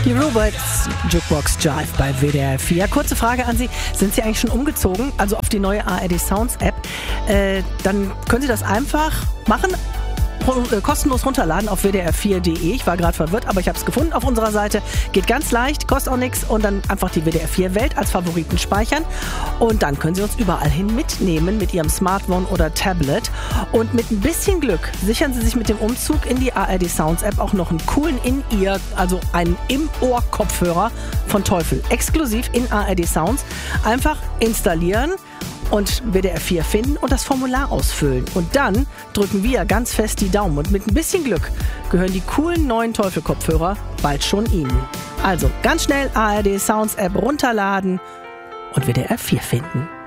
Die Robots Jukebox Jive bei WDR 4. Kurze Frage an Sie. Sind Sie eigentlich schon umgezogen, also auf die neue ARD Sounds App? Dann können Sie das einfach machen. Kostenlos runterladen auf wdr4.de. Ich war gerade verwirrt, aber ich habe es gefunden auf unserer Seite. Geht ganz leicht, kostet auch nichts und dann einfach die WDR 4 Welt als Favoriten speichern und dann können Sie uns überall hin mitnehmen mit Ihrem Smartphone oder Tablet und mit ein bisschen Glück sichern Sie sich mit dem Umzug in die ARD Sounds App auch noch einen coolen In-Ear, also einen Im-Ohr-Kopfhörer von Teufel. Exklusiv in ARD Sounds. Einfach installieren und WDR 4 finden und das Formular ausfüllen. Und dann drücken wir ganz fest die Daumen und mit ein bisschen Glück gehören die coolen neuen Teufel-Kopfhörer bald schon Ihnen. Also ganz schnell ARD Sounds App runterladen und WDR 4 finden.